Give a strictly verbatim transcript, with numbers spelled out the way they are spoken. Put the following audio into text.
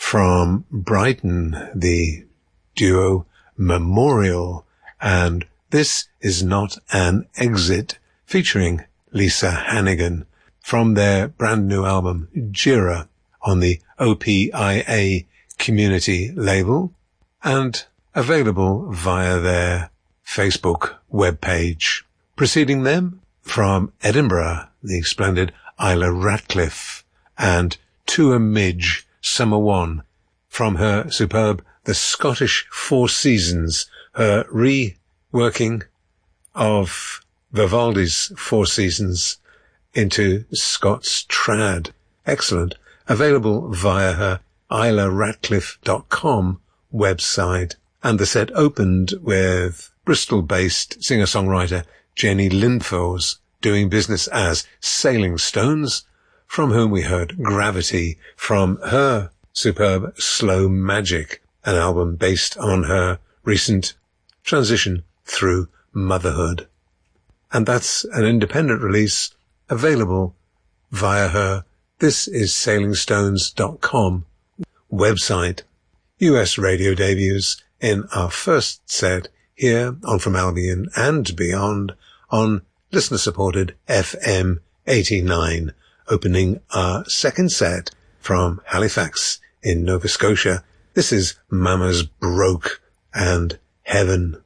From Brighton, the duo Memorial, and This Is Not an Exit, featuring Lisa Hannigan, from their brand new album Jira on the O P I A community label, and available via their Facebook webpage. Preceding them, from Edinburgh, the splendid Isla Ratcliffe, and To a Midge, Summer One, from her superb The Scottish Four Seasons, her reworking of Vivaldi's Four Seasons into Scots trad. Excellent. Available via her isla ratcliffe dot com website. And the set opened with Bristol-based singer-songwriter Jenny Linfors doing business as Sailing Stones, from whom we heard Gravity from her superb Slow Magic, an album based on her recent transition through motherhood. And that's an independent release available via her This Is Sailing Stones dot com website. U S radio debuts in our first set here on From Albion and Beyond on listener-supported F M eighty-nine, opening our second set from Halifax in Nova Scotia. This is Mama's Broke and Heaven.